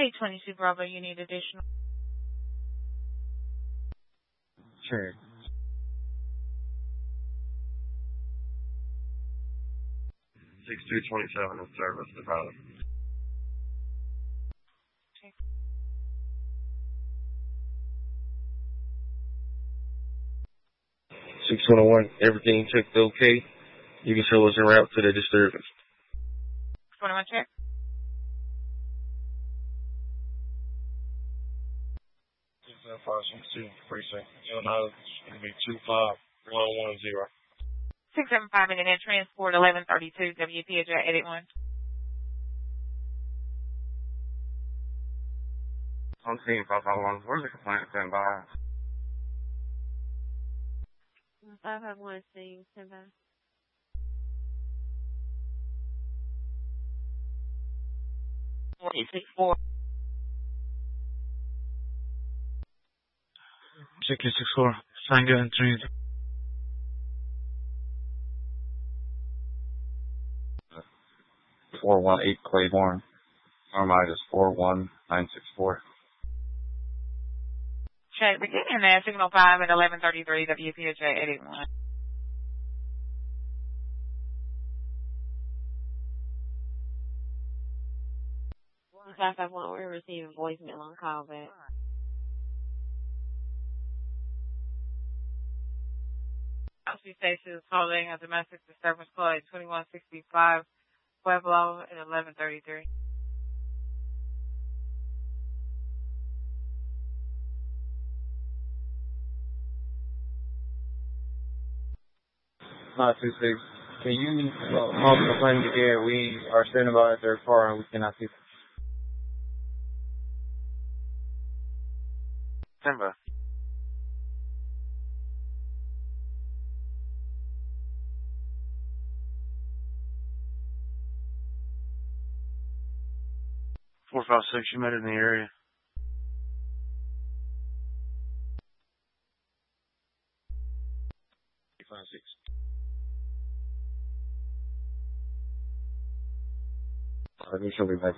822 Bravo, you need additional. Sure. 6227 in service, the pilot. Okay. 621, everything checked okay. You can show us en route to the disturbance. 21 check. Precinct. Illinois, it's going to be 25110. 675 minute in transport 1132 WPJ 81. I'm seeing 551. Where's the complaint stand by? 551 seeing stand by. Check your 64. Tango and 3. 418 Claiborne. Normite is 41964. Check beginning there, signal 5 at 1133 WPJ 81. Five five one. We're receiving voicemail on call back. She says she was calling a domestic disturbance call at 2165 Pueblo at 1133. Not 26. Can you call the complaint again? We are standing by at their car and we cannot see. Simba. Four five six. You made it in the area. I think she'll be back.